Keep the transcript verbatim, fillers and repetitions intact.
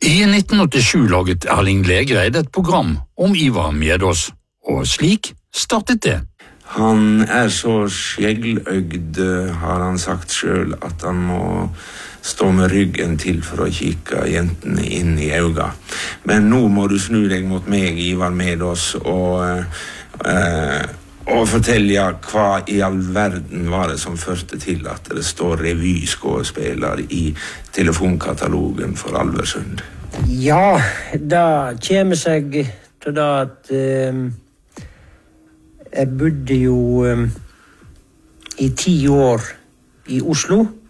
I nitten åttisju laget Erling Lægreid et program om Ivar Medås, og slik startet det. Han er så skjegløgd, har han sagt selv, at han må stå med ryggen til for å kikke jentene inn i øynene. Men nå må du snu deg mot meg, Ivar Medås, og, eh, og fortelle hva i all verden var det som førte til at det står revyskuespiller i telefonkatalogen for Alversund. Ja, det kommer seg til det at eh, jeg bodde jo eh, i ti år i Oslo.